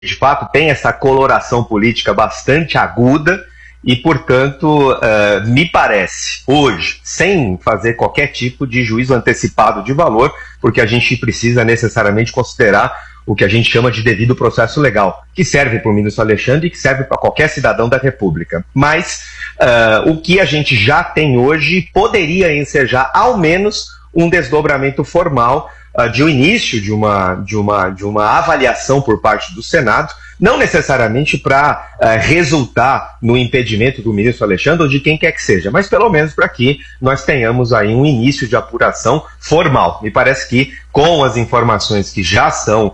de fato tem essa coloração política bastante aguda e, portanto, me parece, hoje, sem fazer qualquer tipo de juízo antecipado de valor, porque a gente precisa necessariamente considerar o que a gente chama de devido processo legal, que serve para o ministro Alexandre e que serve para qualquer cidadão da República. Mas o que a gente já tem hoje poderia ensejar, ao menos, um desdobramento formal de um início de uma avaliação por parte do Senado, não necessariamente para resultar no impedimento do ministro Alexandre ou de quem quer que seja, mas pelo menos para que nós tenhamos aí um início de apuração formal. Me parece que, com as informações que já são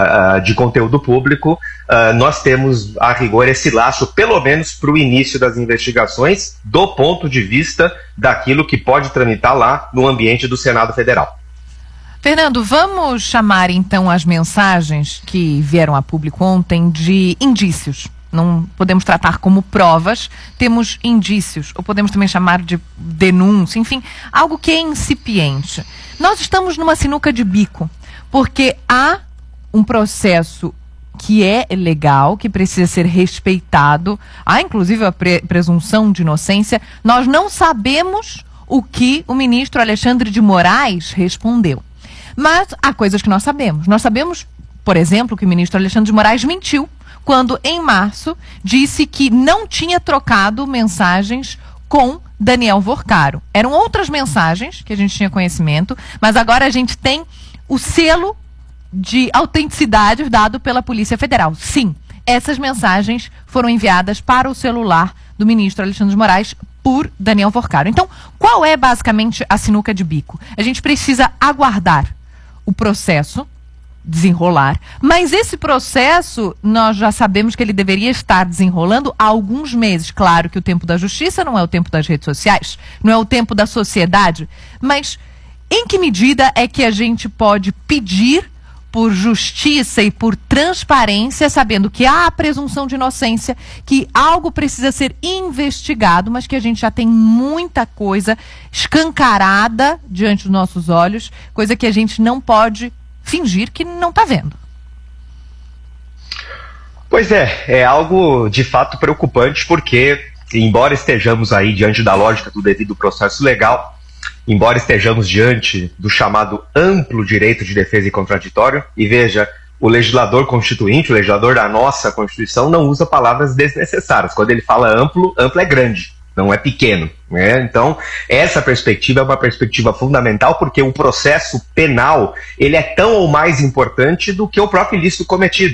de conteúdo público, nós temos, a rigor, esse laço, pelo menos para o início das investigações, do ponto de vista daquilo que pode tramitar lá no ambiente do Senado Federal. Fernando, vamos chamar então as mensagens que vieram a público ontem de indícios. Não podemos tratar como provas, temos indícios, ou podemos também chamar de denúncia, enfim, algo que é incipiente. Nós estamos numa sinuca de bico, porque há um processo que é legal, que precisa ser respeitado, há inclusive a presunção de inocência. Nós não sabemos o que o ministro Alexandre de Moraes respondeu. Mas há coisas que nós sabemos. Nós sabemos, por exemplo, que o ministro Alexandre de Moraes mentiu quando, em março, disse que não tinha trocado mensagens com Daniel Vorcaro. Eram outras mensagens que a gente tinha conhecimento, mas agora a gente tem o selo de autenticidade dado pela Polícia Federal. Sim, essas mensagens foram enviadas para o celular do ministro Alexandre de Moraes por Daniel Vorcaro. Então, qual é basicamente a sinuca de bico? A gente precisa aguardar o processo desenrolar, mas esse processo nós já sabemos que ele deveria estar desenrolando há alguns meses. Claro que o tempo da justiça não é o tempo das redes sociais, não é o tempo da sociedade, mas em que medida é que a gente pode pedir por justiça e por transparência, sabendo que há a presunção de inocência, que algo precisa ser investigado, mas que a gente já tem muita coisa escancarada diante dos nossos olhos, coisa que a gente não pode fingir que não está vendo. Pois é algo de fato preocupante, porque, embora estejamos aí diante da lógica do devido processo legal, embora estejamos diante do chamado amplo direito de defesa e contraditório, e veja, o legislador constituinte, o legislador da nossa Constituição, não usa palavras desnecessárias. Quando ele fala amplo, amplo é grande, não é pequeno, né? Então, essa perspectiva é uma perspectiva fundamental, porque o processo penal, ele é tão ou mais importante do que o próprio ilícito cometido.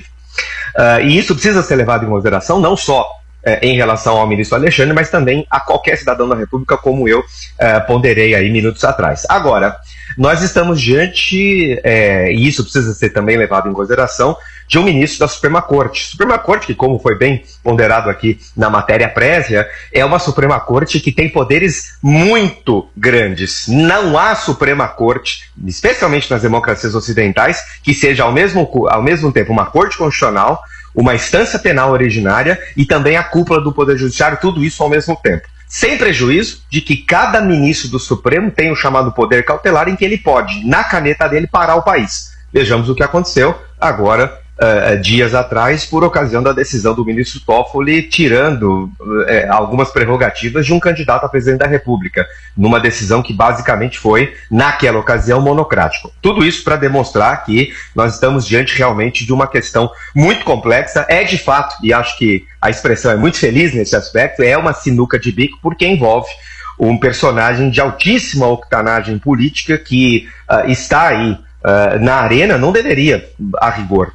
E isso precisa ser levado em consideração, não só em relação ao ministro Alexandre, mas também a qualquer cidadão da República, como eu ponderei aí minutos atrás. Agora, nós estamos diante, e isso precisa ser também levado em consideração, de um ministro da Suprema Corte. Suprema Corte, que, como foi bem ponderado aqui na matéria prévia, é uma Suprema Corte que tem poderes muito grandes. Não há Suprema Corte, especialmente nas democracias ocidentais, que seja ao mesmo tempo uma Corte Constitucional, uma instância penal originária e também a cúpula do Poder Judiciário, tudo isso ao mesmo tempo. Sem prejuízo de que cada ministro do Supremo tem o chamado poder cautelar, em que ele pode, na caneta dele, parar o país. Vejamos o que aconteceu agora, dias atrás, por ocasião da decisão do ministro Toffoli, tirando algumas prerrogativas de um candidato a presidente da República, numa decisão que basicamente foi, naquela ocasião, monocrático. Tudo isso para demonstrar que nós estamos diante realmente de uma questão muito complexa, de fato, e acho que a expressão é muito feliz nesse aspecto, é uma sinuca de bico, porque envolve um personagem de altíssima octanagem política que está aí na arena, não deveria, a rigor,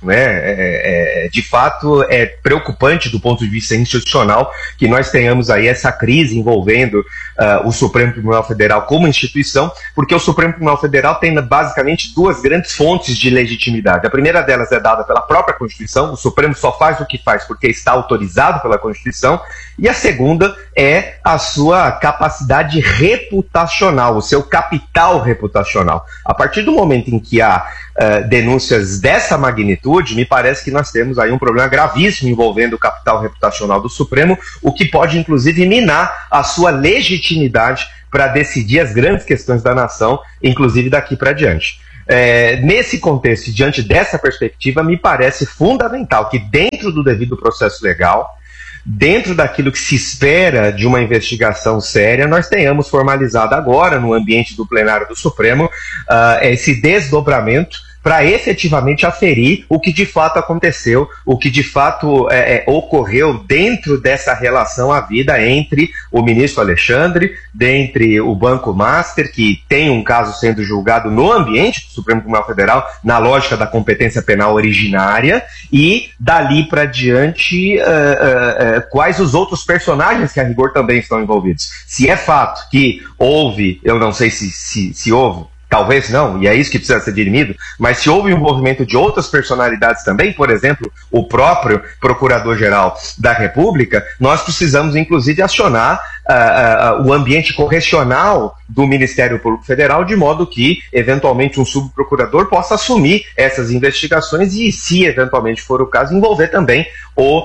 né? De fato, é preocupante do ponto de vista institucional que nós tenhamos aí essa crise envolvendo o Supremo Tribunal Federal como instituição, porque o Supremo Tribunal Federal tem basicamente duas grandes fontes de legitimidade. A primeira delas é dada pela própria Constituição, o Supremo só faz o que faz porque está autorizado pela Constituição, e a segunda é a sua capacidade reputacional, o seu capital reputacional. A partir do momento em que há denúncias dessa magnitude, me parece que nós temos aí um problema gravíssimo envolvendo o capital reputacional do Supremo, o que pode inclusive minar a sua legitimidade para decidir as grandes questões da nação, inclusive daqui para diante. Nesse contexto e diante dessa perspectiva, me parece fundamental que dentro do devido processo legal, dentro daquilo que se espera de uma investigação séria, nós tenhamos formalizado agora, no ambiente do plenário do Supremo, esse desdobramento para efetivamente aferir o que de fato aconteceu, o que de fato ocorreu dentro dessa relação havida entre o ministro Alexandre, dentre o Banco Master, que tem um caso sendo julgado no ambiente do Supremo Tribunal Federal, na lógica da competência penal originária, e dali para diante quais os outros personagens que a rigor também estão envolvidos. Se é fato que houve, eu não sei se houve, talvez não, e é isso que precisa ser dirimido, mas se houve o envolvimento de outras personalidades também, por exemplo, o próprio Procurador-Geral da República, nós precisamos, inclusive, acionar o ambiente correcional do Ministério Público Federal, de modo que, eventualmente, um subprocurador possa assumir essas investigações e, se eventualmente for o caso, envolver também o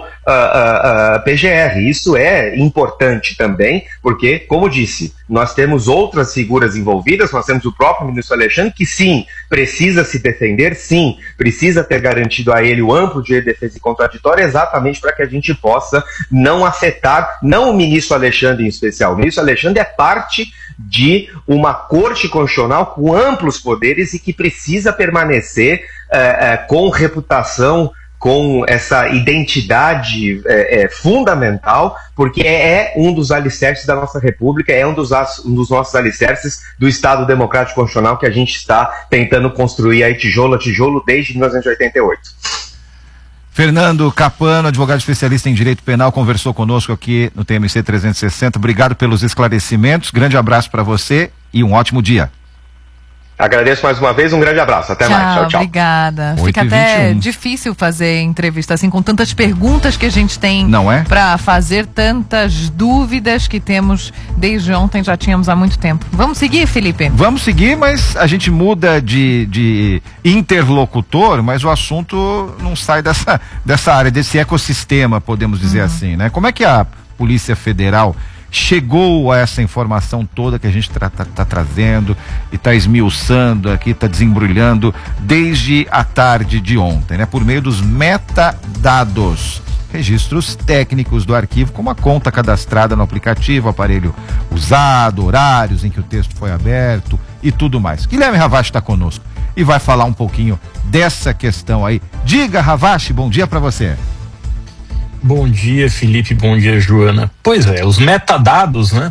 PGR. Isso é importante também, porque, como disse, nós temos outras figuras envolvidas, nós temos o próprio ministro Alexandre, que sim, precisa se defender, sim, precisa ter garantido a ele o amplo direito de defesa e contraditório, exatamente para que a gente possa não afetar, não o ministro Alexandre em especial. O ministro Alexandre é parte de uma corte constitucional com amplos poderes e que precisa permanecer com reputação, com essa identidade fundamental, porque é um dos alicerces da nossa República, é um dos nossos alicerces do Estado Democrático Constitucional que a gente está tentando construir aí tijolo a tijolo desde 1988. Fernando Capano, advogado especialista em direito penal, conversou conosco aqui no TMC 360. Obrigado pelos esclarecimentos, grande abraço para você e um ótimo dia. Agradeço mais uma vez, um grande abraço, até mais, tchau, tchau. Obrigada. Fica até difícil fazer entrevista assim, com tantas perguntas que a gente tem para fazer, tantas dúvidas que temos desde ontem, já tínhamos há muito tempo. Vamos seguir, Felipe? Vamos seguir, mas a gente muda de interlocutor, mas o assunto não sai dessa área, desse ecossistema, podemos dizer assim, né? Como é que a Polícia Federal chegou a essa informação toda que a gente tá trazendo e tá esmiuçando aqui, tá desembrulhando desde a tarde de ontem, né? Por meio dos metadados, registros técnicos do arquivo, como a conta cadastrada no aplicativo, aparelho usado, horários em que o texto foi aberto e tudo mais. Guilherme Ravache está conosco e vai falar um pouquinho dessa questão aí. Diga, Ravache, bom dia para você. Bom dia, Felipe, bom dia, Joana. Pois é, os metadados, né?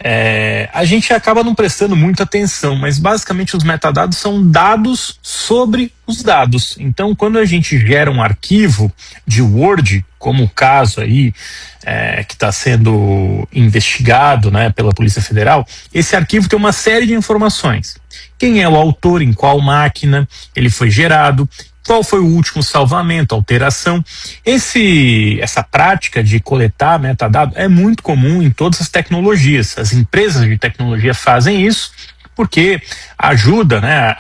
A gente acaba não prestando muita atenção, mas basicamente os metadados são dados sobre os dados. Então, quando a gente gera um arquivo de Word, como o caso aí que está sendo investigado, né, pela Polícia Federal, esse arquivo tem uma série de informações. Quem é o autor, em qual máquina ele foi gerado, qual foi o último salvamento, alteração. Essa prática de coletar metadado é muito comum em todas as tecnologias. As empresas de tecnologia fazem isso porque ajuda, né,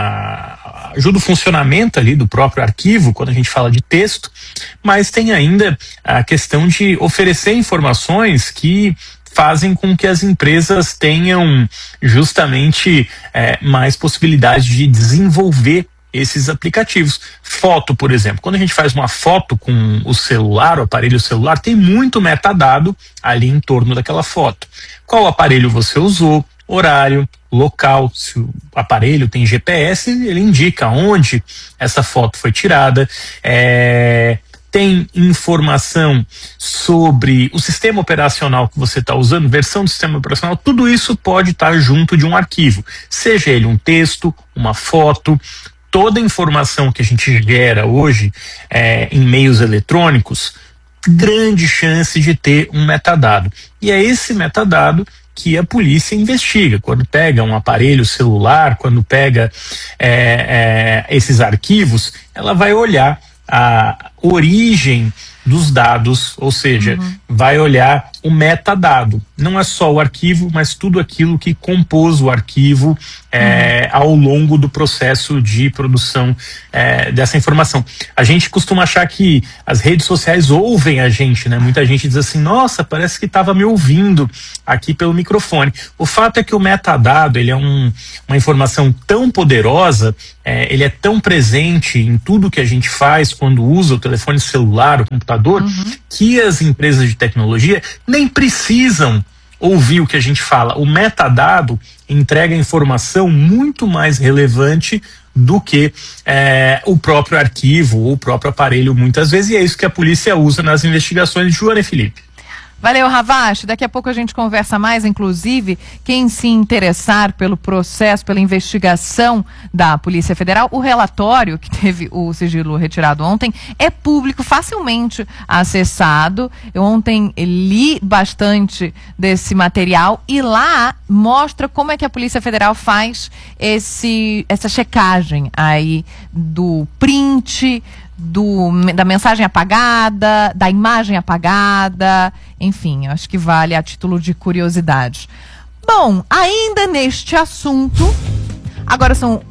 ajuda o funcionamento ali do próprio arquivo quando a gente fala de texto, mas tem ainda a questão de oferecer informações que fazem com que as empresas tenham justamente mais possibilidade de desenvolver esses aplicativos. Foto, por exemplo, quando a gente faz uma foto com o celular, o aparelho celular, tem muito metadado ali em torno daquela foto. Qual aparelho você usou, horário, local, se o aparelho tem GPS, ele indica onde essa foto foi tirada, tem informação sobre o sistema operacional que você está usando, versão do sistema operacional, tudo isso pode estar junto de um arquivo, seja ele um texto, uma foto. Toda a informação que a gente gera hoje em meios eletrônicos, grande chance de ter um metadado. E é esse metadado que a polícia investiga. Quando pega um aparelho celular, quando pega esses arquivos, ela vai olhar a origem dos dados, ou seja, vai olhar o metadado. Não é só o arquivo, mas tudo aquilo que compôs o arquivo ao longo do processo de produção dessa informação. A gente costuma achar que as redes sociais ouvem a gente, né? Muita gente diz assim, nossa, parece que estava me ouvindo aqui pelo microfone. O fato é que o metadado, ele é uma informação tão poderosa, ele é tão presente em tudo que a gente faz quando usa o telefone celular, o computador, que as empresas de tecnologia nem precisam ouvir o que a gente fala. O metadado entrega informação muito mais relevante do que o próprio arquivo ou o próprio aparelho, muitas vezes, e é isso que a polícia usa nas investigações de Joana e Felipe. Valeu, Ravache. Daqui a pouco a gente conversa mais, inclusive, quem se interessar pelo processo, pela investigação da Polícia Federal, o relatório que teve o sigilo retirado ontem é público, facilmente acessado. Eu ontem li bastante desse material e lá mostra como é que a Polícia Federal faz essa checagem aí do print, da mensagem apagada, da imagem apagada, enfim, acho que vale a título de curiosidade. Bom, ainda neste assunto, agora são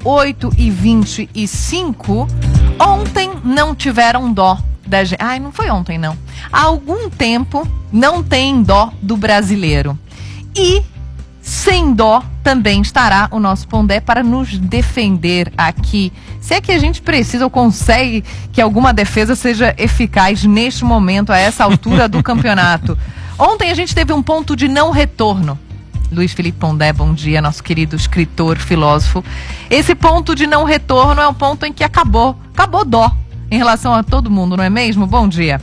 8h25, ontem não tiveram dó da gente. Ai, não foi ontem, não. Há algum tempo não tem dó do brasileiro. E sem dó também estará o nosso Pondé para nos defender aqui. Se é que a gente precisa ou consegue que alguma defesa seja eficaz neste momento, a essa altura do campeonato. Ontem a gente teve um ponto de não retorno. Luiz Felipe Pondé, bom dia, nosso querido escritor, filósofo. Esse ponto de não retorno é um ponto em que acabou dó em relação a todo mundo, não é mesmo? Bom dia.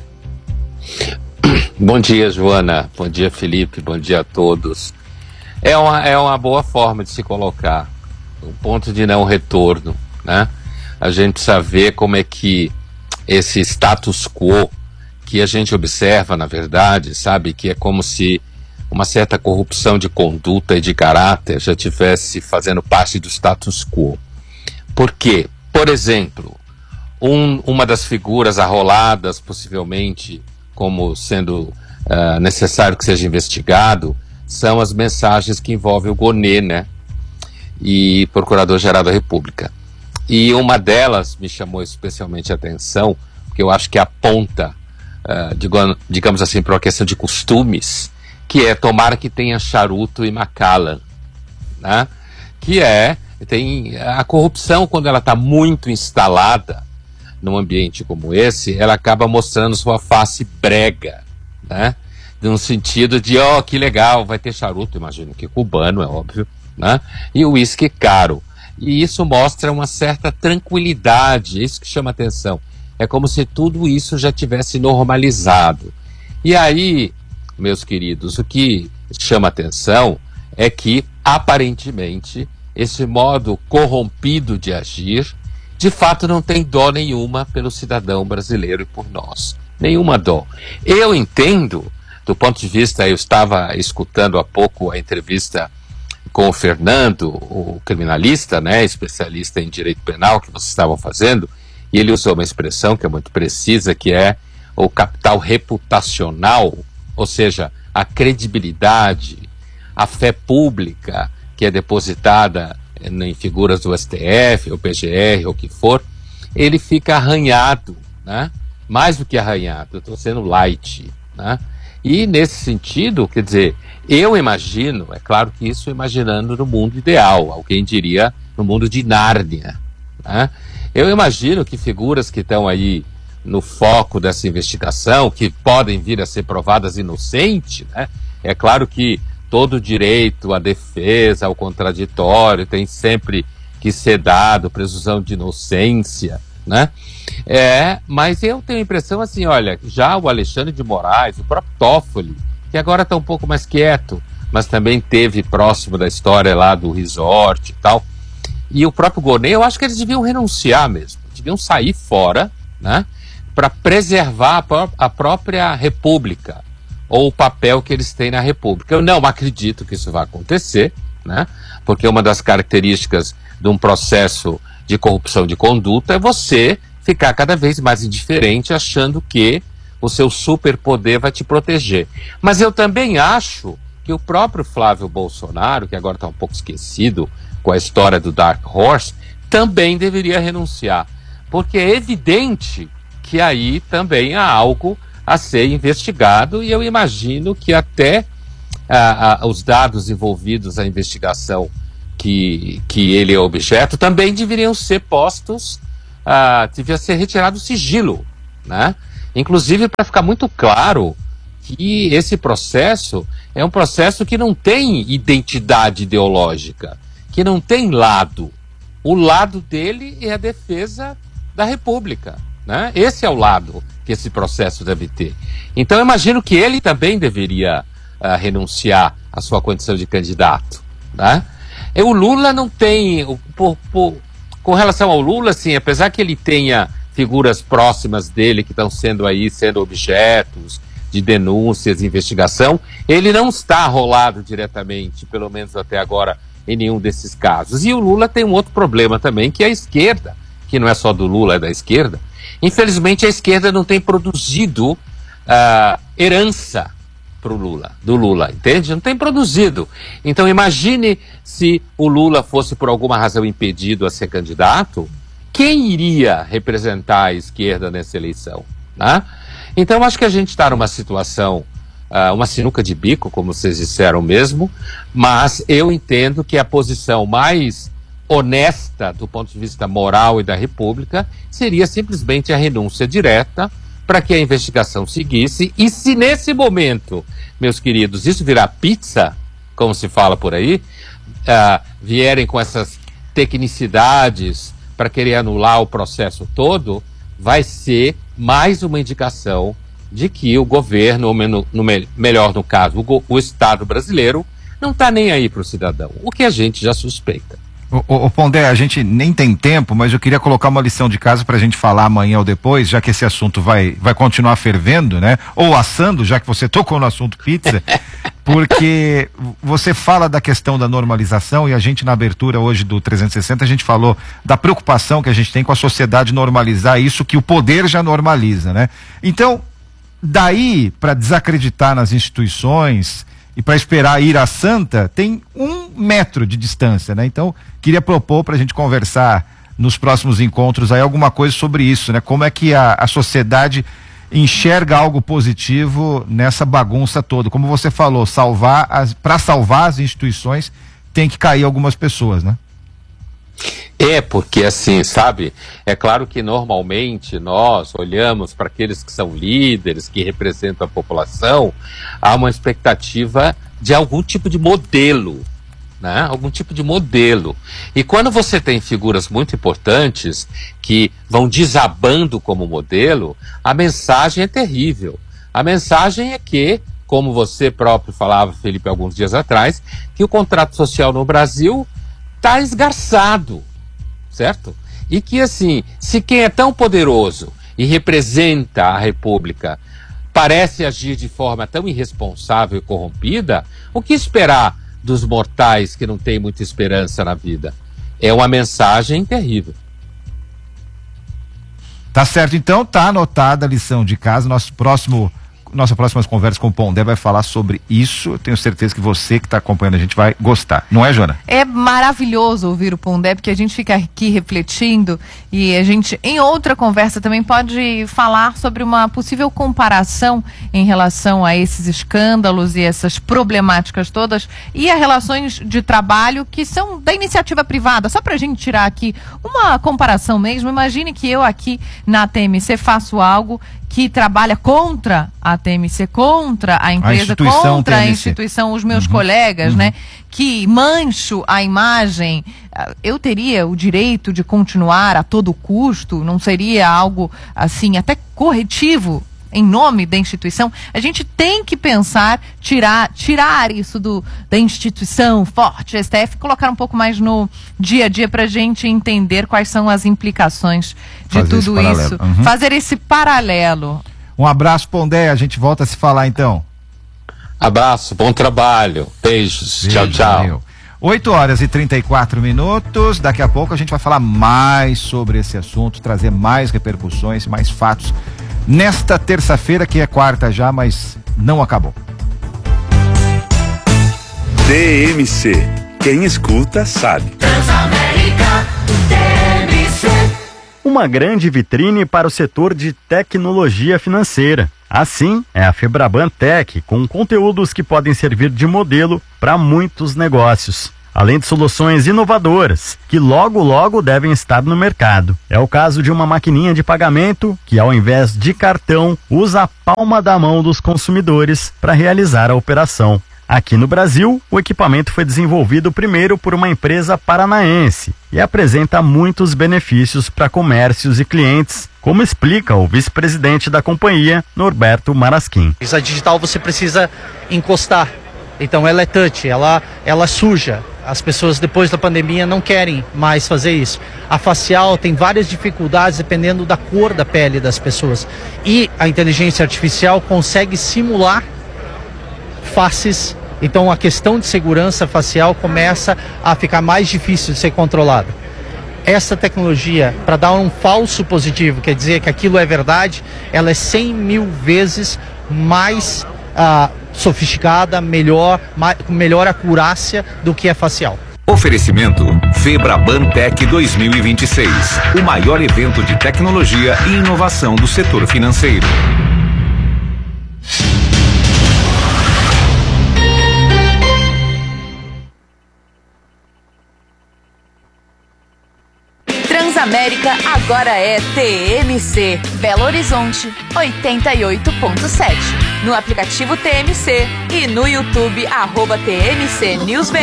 Bom dia, Joana. Bom dia, Felipe. Bom dia a todos. É uma boa forma de se colocar, um ponto de não retorno, né? A gente precisa ver como é que esse status quo que a gente observa, na verdade, sabe, que é como se uma certa corrupção de conduta e de caráter já estivesse fazendo parte do status quo. Por quê? Por exemplo, uma das figuras arroladas, possivelmente, como sendo necessário que seja investigado, são as mensagens que envolvem o Gonê, né? E Procurador-Geral da República. E uma delas me chamou especialmente a atenção, porque eu acho que aponta, digamos assim, para uma questão de costumes, que é tomara que tenha charuto e Macallan, né? Que tem a corrupção, quando ela está muito instalada num ambiente como esse, ela acaba mostrando sua face brega, né? No sentido de, que legal, vai ter charuto, imagino que cubano, é óbvio, né? E o uísque caro. E isso mostra uma certa tranquilidade, isso que chama atenção. É como se tudo isso já tivesse normalizado. E aí, meus queridos, o que chama atenção é que, aparentemente, esse modo corrompido de agir, de fato não tem dó nenhuma pelo cidadão brasileiro e por nós. Nenhuma dó. Eu entendo, do ponto de vista, eu estava escutando há pouco a entrevista com o Fernando, o criminalista, né, especialista em direito penal, que vocês estavam fazendo, e ele usou uma expressão que é muito precisa, que é o capital reputacional, ou seja, a credibilidade, a fé pública que é depositada em figuras do STF, ou PGR, ou o que for, ele fica arranhado, né? Mais do que arranhado, eu estou sendo light, né? E nesse sentido, quer dizer, eu imagino, é claro que isso imaginando no mundo ideal, alguém diria no mundo de Nárnia, né? Eu imagino que figuras que estão aí no foco dessa investigação, que podem vir a ser provadas inocentes, né? É claro que todo direito à defesa, ao contraditório, tem sempre que ser dado, presunção de inocência, né? Mas eu tenho a impressão assim, olha, já o Alexandre de Moraes, o próprio Toffoli, que agora está um pouco mais quieto, mas também teve próximo da história lá do resort e tal, e o próprio Gonê, eu acho que eles deviam renunciar mesmo, deviam sair fora, né, para preservar a própria República, ou o papel que eles têm na República. Eu não acredito que isso vai acontecer, né, porque uma das características de um processo de corrupção de conduta é você ficar cada vez mais indiferente, achando que o seu superpoder vai te proteger. Mas eu também acho que o próprio Flávio Bolsonaro, que agora está um pouco esquecido com a história do Dark Horse, também deveria renunciar. Porque é evidente que aí também há algo a ser investigado, e eu imagino que até os dados envolvidos na investigação que ele é objeto também deveriam ser postos, devia ser retirado o sigilo, né? Inclusive para ficar muito claro que esse processo é um processo que não tem identidade ideológica, que não tem lado. O lado dele é a defesa da República, né? Esse é o lado que esse processo deve ter. Então eu imagino que ele também deveria renunciar à sua condição de candidato, né? E o Lula não tem, com relação ao Lula, assim, apesar que ele tenha figuras próximas dele que estão sendo objetos de denúncias, de investigação, ele não está rolado diretamente, pelo menos até agora, em nenhum desses casos. E o Lula tem um outro problema também, que é a esquerda, que não é só do Lula, é da esquerda. Infelizmente, a esquerda não tem produzido herança do Lula, entende? Não tem produzido. Então, imagine se o Lula fosse, por alguma razão, impedido a ser candidato, quem iria representar a esquerda nessa eleição, né? Então, acho que a gente está numa situação, uma sinuca de bico, como vocês disseram mesmo, mas eu entendo que a posição mais honesta do ponto de vista moral e da República seria simplesmente a renúncia direta para que a investigação seguisse. E se nesse momento, meus queridos, isso virar pizza, como se fala por aí, vierem com essas tecnicidades para querer anular o processo todo, vai ser mais uma indicação de que o governo, ou melhor no caso, o Estado brasileiro, não está nem aí para o cidadão, o que a gente já suspeita. Ô Pondé, a gente nem tem tempo, mas eu queria colocar uma lição de casa para a gente falar amanhã ou depois, já que esse assunto vai continuar fervendo, né? Ou assando, já que você tocou no assunto pizza, porque você fala da questão da normalização, e a gente na abertura hoje do 360, a gente falou da preocupação que a gente tem com a sociedade normalizar isso que o poder já normaliza, né? Então, daí para desacreditar nas instituições e para esperar ir à santa, tem 1 metro de distância, né? Então, queria propor para a gente conversar nos próximos encontros aí alguma coisa sobre isso, né? Como é que a sociedade enxerga algo positivo nessa bagunça toda? Como você falou, para salvar as instituições tem que cair algumas pessoas, né? Porque assim, sabe, é claro que normalmente nós olhamos para aqueles que são líderes, que representam a população, há uma expectativa de algum tipo de modelo, né? Algum tipo de modelo. E quando você tem figuras muito importantes que vão desabando como modelo, a mensagem é terrível. A mensagem é que, como você próprio falava, Felipe, alguns dias atrás, que o contrato social no Brasil está esgarçado, certo? E que, assim, se quem é tão poderoso e representa a República parece agir de forma tão irresponsável e corrompida, o que esperar dos mortais que não têm muita esperança na vida? É uma mensagem terrível. Tá certo, então, tá anotada a lição de casa. Nossa próxima conversa com o Pondé vai falar sobre isso. Eu tenho certeza que você que está acompanhando a gente vai gostar. Não é, Joana? É maravilhoso ouvir o Pondé, porque a gente fica aqui refletindo e a gente, em outra conversa, também pode falar sobre uma possível comparação em relação a esses escândalos e essas problemáticas todas e as relações de trabalho que são da iniciativa privada. Só para a gente tirar aqui uma comparação mesmo, imagine que eu aqui na TMC faço algo que trabalha contra a TMC, contra a empresa, contra a instituição, os meus colegas, né? Que mancho a imagem. Eu teria o direito de continuar a todo custo? Não seria algo assim, até corretivo em nome da instituição? A gente tem que pensar, tirar isso da instituição forte, STF, colocar um pouco mais no dia a dia para a gente entender quais são as implicações de tudo isso. Fazer esse paralelo. Um abraço, Pondé, a gente volta a se falar então. Abraço, bom trabalho, beijos. Tchau, tchau. Valeu. 8h34, daqui a pouco a gente vai falar mais sobre esse assunto, trazer mais repercussões, mais fatos nesta terça-feira, que é quarta já, mas não acabou. TMC. Quem escuta sabe. Transamérica TMC. Uma grande vitrine para o setor de tecnologia financeira. Assim, é a Febraban Tech, com conteúdos que podem servir de modelo para muitos negócios, além de soluções inovadoras, que logo devem estar no mercado. É o caso de uma maquininha de pagamento que, ao invés de cartão, usa a palma da mão dos consumidores para realizar a operação. Aqui no Brasil, o equipamento foi desenvolvido primeiro por uma empresa paranaense e apresenta muitos benefícios para comércios e clientes, como explica o vice-presidente da companhia, Norberto Marasquim. A digital você precisa encostar, então ela é touch, ela suja. As pessoas depois da pandemia não querem mais fazer isso. A facial tem várias dificuldades dependendo da cor da pele das pessoas. E a inteligência artificial consegue simular faces, então a questão de segurança facial começa a ficar mais difícil de ser controlada. Essa tecnologia, para dar um falso positivo, quer dizer que aquilo é verdade, ela é 100 mil vezes mais sofisticada, com melhor acurácia do que a facial. Oferecimento Febraban Tech 2026, o maior evento de tecnologia e inovação do setor financeiro. Transamérica agora é TMC. Belo Horizonte 88.7. No aplicativo TMC e no YouTube @TMC NewsBR.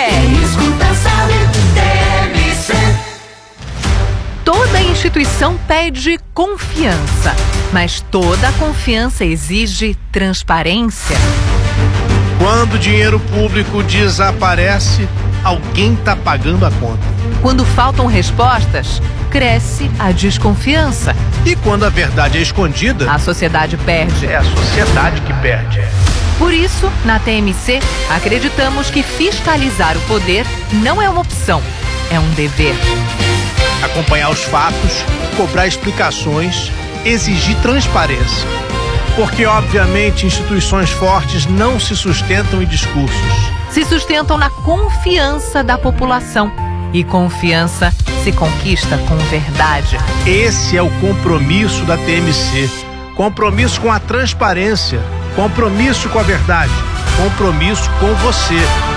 Toda instituição pede confiança, mas toda confiança exige transparência. Quando o dinheiro público desaparece, alguém está pagando a conta. Quando faltam respostas, cresce a desconfiança. E quando a verdade é escondida, a sociedade perde. É a sociedade que perde. Por isso, na TMC, acreditamos que fiscalizar o poder não é uma opção, é um dever. Acompanhar os fatos, cobrar explicações, exigir transparência. Porque, obviamente, instituições fortes não se sustentam em discursos. Se sustentam na confiança da população. E confiança se conquista com verdade. Esse é o compromisso da TMC. Compromisso com a transparência. Compromisso com a verdade. Compromisso com você.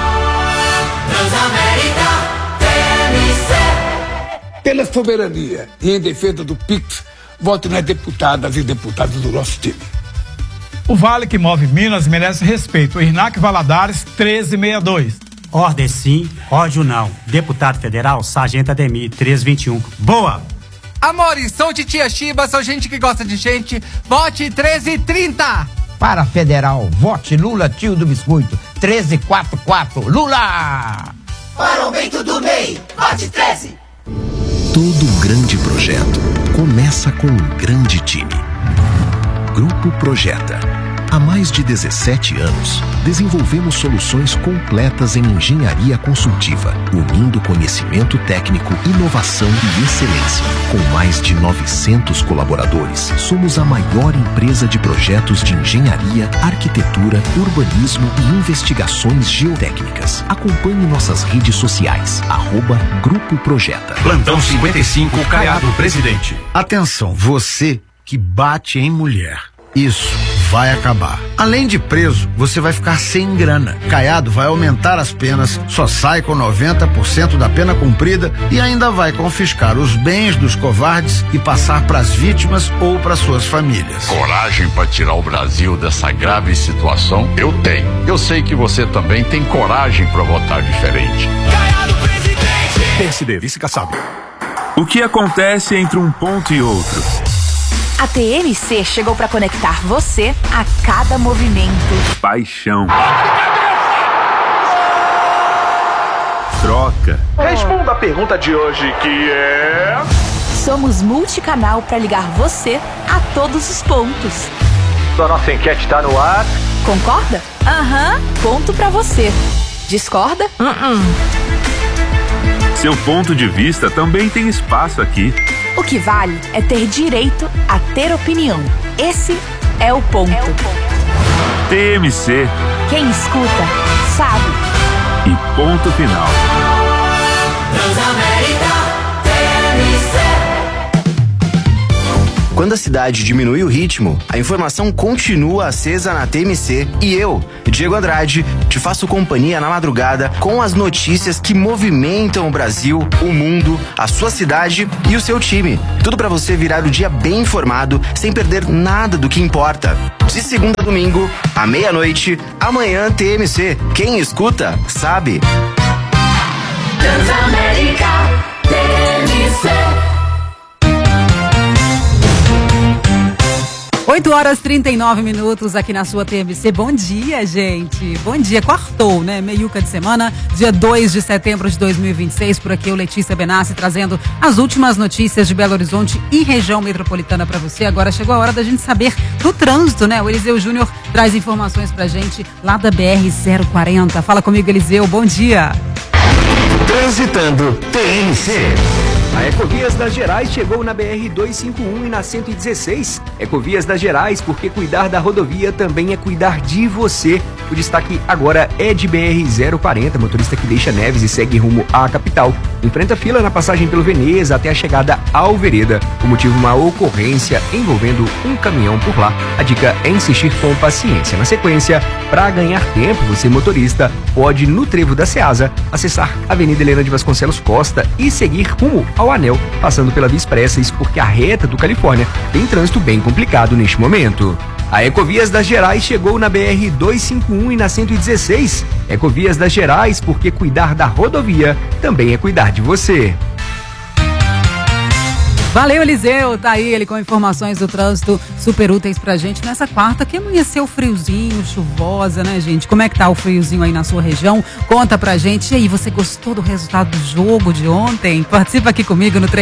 Transamérica TMC. Pela soberania e em defesa do PIX, vote nas deputadas e deputados do nosso time. O Vale que move Minas merece respeito. Irnac Valadares, 1362. Ordem sim, ódio não. Deputado federal, Sargento Ademir, 321. Boa! Amores, sou de Tia Chiba, sou gente que gosta de gente. Vote 1330. Para federal, vote Lula, tio do biscoito, 1344. Lula! Para o Bento do MEI, vote 13. Todo grande projeto começa com um grande time. Grupo Projeta. Há mais de 17 anos, desenvolvemos soluções completas em engenharia consultiva, unindo conhecimento técnico, inovação e excelência. Com mais de 900 colaboradores, somos a maior empresa de projetos de engenharia, arquitetura, urbanismo e investigações geotécnicas. Acompanhe nossas redes sociais, @Grupo Projeta. Plantão 55, Caiado, presidente. Atenção, você que bate em mulher. Isso vai acabar. Além de preso, você vai ficar sem grana. Caiado vai aumentar as penas, só sai com 90% da pena cumprida e ainda vai confiscar os bens dos covardes e passar para as vítimas ou para suas famílias. Coragem para tirar o Brasil dessa grave situação? Eu tenho. Eu sei que você também tem coragem para votar diferente. Caiado presidente! PSD, vice-caçado. O que acontece entre um ponto e outro? A TMC chegou para conectar você a cada movimento. Paixão. Troca. Responda a pergunta de hoje, que é... Somos multicanal para ligar você a todos os pontos. A nossa enquete está no ar. Concorda? Aham. Ponto para você. Discorda? Seu ponto de vista também tem espaço aqui. O que vale é ter direito a ter opinião. Esse é o ponto. TMC. Quem escuta, sabe. E ponto final. Transamérica, TMC. Quando a cidade diminui o ritmo, a informação continua acesa na TMC e eu, Diego Andrade, te faço companhia na madrugada com as notícias que movimentam o Brasil, o mundo, a sua cidade e o seu time. Tudo para você virar o dia bem informado, sem perder nada do que importa. De segunda a domingo, à meia-noite, amanhã TMC. Quem escuta, sabe. Transamérica, TMC. 8h39 aqui na sua TMC. Bom dia, gente. Bom dia. Quartou, né? Meiuca de semana, dia 2 de setembro de 2026. Por aqui, eu, Letícia Benassi, trazendo as últimas notícias de Belo Horizonte e região metropolitana para você. Agora chegou a hora da gente saber do trânsito, né? O Eliseu Júnior traz informações pra gente lá da BR-040. Fala comigo, Eliseu. Bom dia. Transitando TMC. A Ecovias das Gerais chegou na BR-251 e na 116. Ecovias das Gerais, porque cuidar da rodovia também é cuidar de você. O destaque agora é de BR-040, motorista que deixa Neves e segue rumo à capital. Enfrenta fila na passagem pelo Veneza até a chegada ao Vereda. O motivo, uma ocorrência envolvendo um caminhão por lá. A dica é insistir com paciência. Na sequência, para ganhar tempo, você motorista pode, no trevo da Ceasa, acessar a Avenida Helena de Vasconcelos Costa e seguir rumo ao Anel, passando pela Via Expressa, isso porque a reta do Califórnia tem trânsito bem complicado neste momento. A Ecovias das Gerais chegou na BR-251 e na 116. Ecovias das Gerais, porque cuidar da rodovia também é cuidar de você. Valeu, Eliseu, tá aí ele com informações do trânsito super úteis pra gente nessa quarta que amanheceu friozinho, chuvosa, né, gente? Como é que tá o friozinho aí na sua região? Conta pra gente. E aí, você gostou do resultado do jogo de ontem? Participa aqui comigo no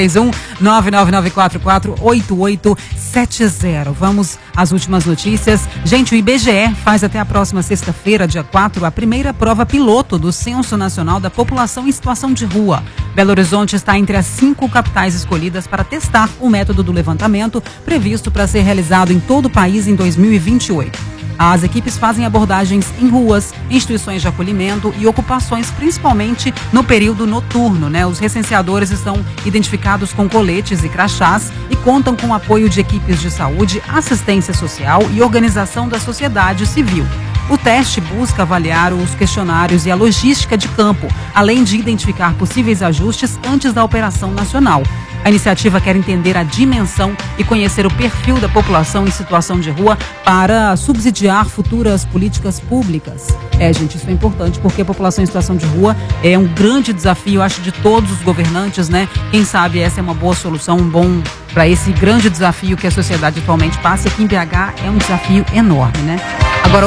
31-99944-8870. Vamos às últimas notícias. Gente, o IBGE faz até a próxima sexta-feira, dia 4, a primeira prova piloto do Censo Nacional da População em Situação de Rua. Belo Horizonte está entre as 5 capitais escolhidas para testar o método do levantamento previsto para ser realizado em todo o país em 2028. As equipes fazem abordagens em ruas, instituições de acolhimento e ocupações, principalmente no período noturno, né? Os recenseadores estão identificados com coletes e crachás e contam com o apoio de equipes de saúde, assistência social e organização da sociedade civil. O teste busca avaliar os questionários e a logística de campo, além de identificar possíveis ajustes antes da operação nacional. A iniciativa quer entender a dimensão e conhecer o perfil da população em situação de rua para subsidiar futuras políticas públicas. Gente, isso é importante porque a população em situação de rua é um grande desafio, acho, de todos os governantes, né? Quem sabe essa é uma boa solução, um bom para esse grande desafio que a sociedade atualmente passa. Aqui em BH é um desafio enorme, né? Agora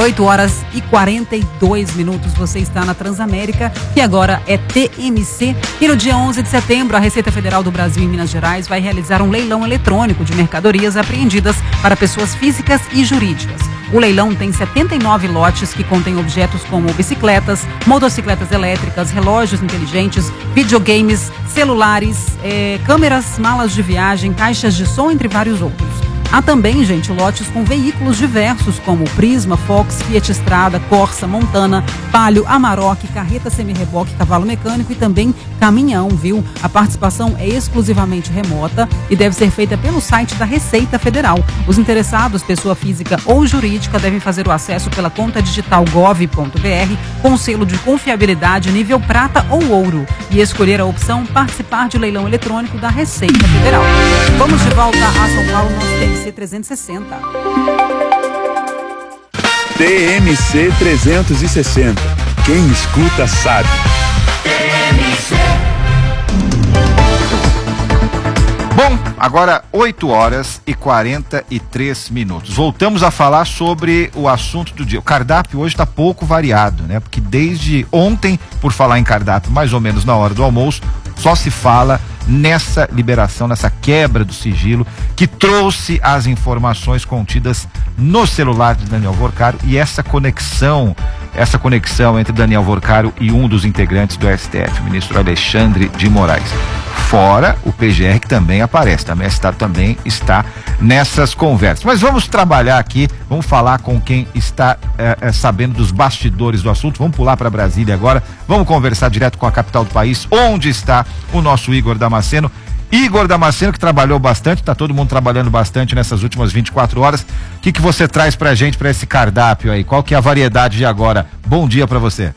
8h42, você está na Transamérica, que agora é TMC. E no dia 11 de setembro, a Receita Federal do Brasil em Minas Gerais vai realizar um leilão eletrônico de mercadorias apreendidas para pessoas físicas e jurídicas. O leilão tem 79 lotes que contêm objetos como bicicletas, motocicletas elétricas, relógios inteligentes, videogames, celulares, câmeras, malas de viagem, caixas de som, entre vários outros. Há também, gente, lotes com veículos diversos como Prisma, Fox, Fiat Strada, Corsa, Montana, Palio, Amarok, carreta semi-reboque, cavalo mecânico e também caminhão, viu? A participação é exclusivamente remota e deve ser feita pelo site da Receita Federal. Os interessados, pessoa física ou jurídica, devem fazer o acesso pela conta digital gov.br com selo de confiabilidade nível prata ou ouro e escolher a opção participar de leilão eletrônico da Receita Federal. Vamos de volta a São Paulo, nosso TMC 360. TMC 360. Quem escuta sabe. Bom, agora 8h43. Voltamos a falar sobre o assunto do dia. O cardápio hoje está pouco variado, né? Porque desde ontem, por falar em cardápio, mais ou menos na hora do almoço, só se fala nessa liberação, nessa quebra do sigilo que trouxe as informações contidas no celular de Daniel Vorcaro e essa conexão entre Daniel Vorcaro e um dos integrantes do STF, o ministro Alexandre de Moraes. fora o PGR, que também aparece, também está nessas conversas. Mas vamos trabalhar aqui, vamos falar com quem está sabendo dos bastidores do assunto. Vamos pular para Brasília agora, vamos conversar direto com a capital do país, onde está o nosso Igor Damasceno. Igor Damasceno, que trabalhou bastante, tá todo mundo trabalhando bastante nessas últimas 24 horas. O que você traz pra gente, pra esse cardápio aí? Qual que é a variedade de agora? Bom dia pra você.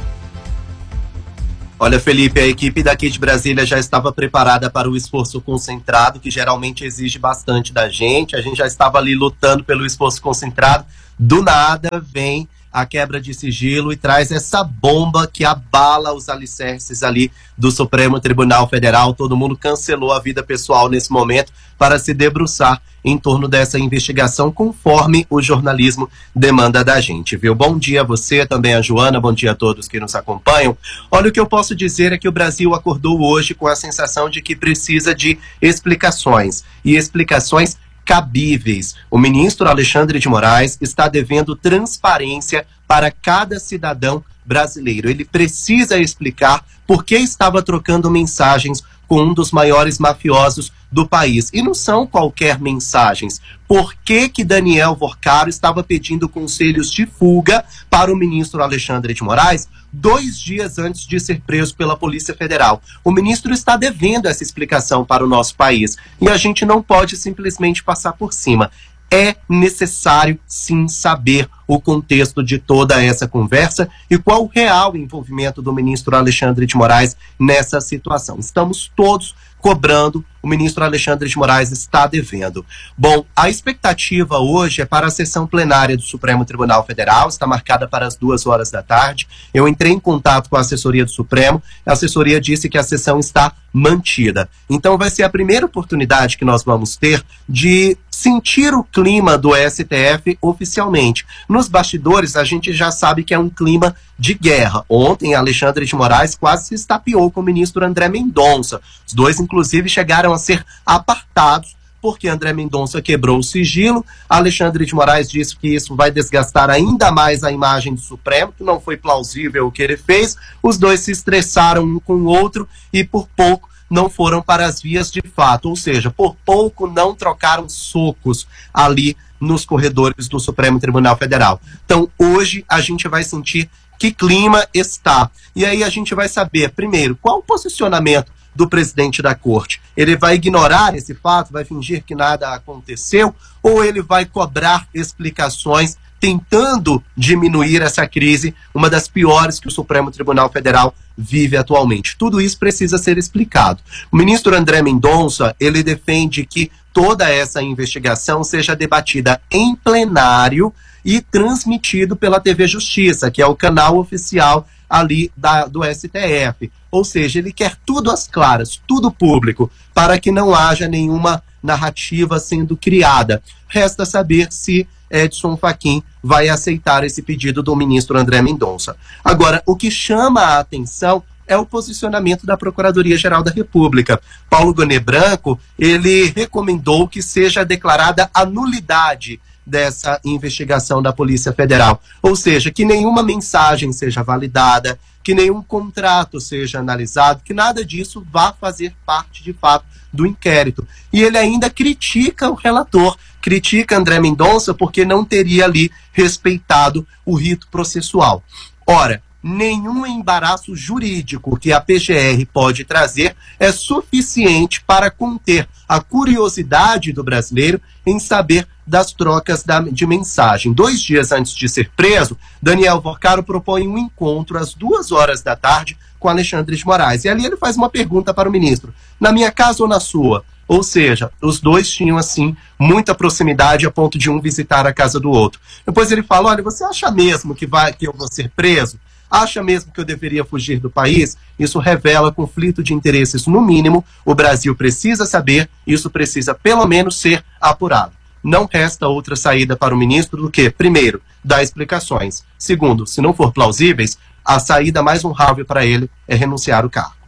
Olha, Felipe, a equipe daqui de Brasília já estava preparada para o esforço concentrado, que geralmente exige bastante da gente. A gente já estava ali lutando pelo esforço concentrado. Do nada vem a quebra de sigilo e traz essa bomba que abala os alicerces ali do Supremo Tribunal Federal. Todo mundo cancelou a vida pessoal nesse momento para se debruçar em torno dessa investigação, conforme o jornalismo demanda da gente, viu? Bom dia a você, também a Joana, bom dia a todos que nos acompanham. Olha, o que eu posso dizer é que o Brasil acordou hoje com a sensação de que precisa de explicações, e explicações cabíveis. O ministro Alexandre de Moraes está devendo transparência para cada cidadão brasileiro. Ele precisa explicar por que estava trocando mensagens com um dos maiores mafiosos do país. E não são qualquer mensagens. Por que Daniel Vorcaro estava pedindo conselhos de fuga para o ministro Alexandre de Moraes 2 dias antes de ser preso pela Polícia Federal? O ministro está devendo essa explicação para o nosso país. E a gente não pode simplesmente passar por cima. É necessário, sim, saber o contexto de toda essa conversa e qual o real envolvimento do ministro Alexandre de Moraes nessa situação. Estamos todos cobrando, o ministro Alexandre de Moraes está devendo. Bom, a expectativa hoje é para a sessão plenária do Supremo Tribunal Federal, está marcada para as 2h da tarde. Eu entrei em contato com a assessoria do Supremo, a assessoria disse que a sessão está mantida. Então vai ser a primeira oportunidade que nós vamos ter de sentir o clima do STF oficialmente. Nos bastidores, a gente já sabe que é um clima de guerra. Ontem, Alexandre de Moraes quase se estapeou com o ministro André Mendonça. Os dois, inclusive, chegaram a ser apartados porque André Mendonça quebrou o sigilo. Alexandre de Moraes disse que isso vai desgastar ainda mais a imagem do Supremo, que não foi plausível o que ele fez. Os dois se estressaram um com o outro e, por pouco, não foram para as vias de fato, ou seja, por pouco não trocaram socos ali nos corredores do Supremo Tribunal Federal. Então, hoje a gente vai sentir que clima está. E aí a gente vai saber, primeiro, qual o posicionamento do presidente da corte. Ele vai ignorar esse fato, vai fingir que nada aconteceu, ou ele vai cobrar explicações tentando diminuir essa crise, uma das piores que o Supremo Tribunal Federal vive atualmente. Tudo isso precisa ser explicado. O ministro André Mendonça, ele defende que toda essa investigação seja debatida em plenário e transmitido pela TV Justiça, que é o canal oficial ali do STF. Ou seja, ele quer tudo às claras, tudo público, para que não haja nenhuma narrativa sendo criada. Resta saber se Edson Fachin vai aceitar esse pedido do ministro André Mendonça. Agora, o que chama a atenção é o posicionamento da Procuradoria-Geral da República. Paulo Gonet Branco, ele recomendou que seja declarada a nulidade dessa investigação da Polícia Federal. Ou seja, que nenhuma mensagem seja validada, que nenhum contrato seja analisado, que nada disso vá fazer parte, de fato, do inquérito. E ele ainda critica o relator, critica André Mendonça porque não teria ali respeitado o rito processual. Ora, nenhum embaraço jurídico que a PGR pode trazer é suficiente para conter a curiosidade do brasileiro em saber das trocas de mensagem. 2 dias antes de ser preso, Daniel Vorcaro propõe um encontro às 2h da tarde com Alexandre de Moraes. E ali ele faz uma pergunta para o ministro: na minha casa ou na sua? Ou seja, os dois tinham, assim, muita proximidade a ponto de um visitar a casa do outro. Depois ele fala: olha, você acha mesmo que eu vou ser preso? Acha mesmo que eu deveria fugir do país? Isso revela conflito de interesses, no mínimo. O Brasil precisa saber, isso precisa pelo menos ser apurado. Não resta outra saída para o ministro do que, primeiro, dar explicações. Segundo, se não for plausíveis, a saída mais honrável para ele é renunciar ao cargo.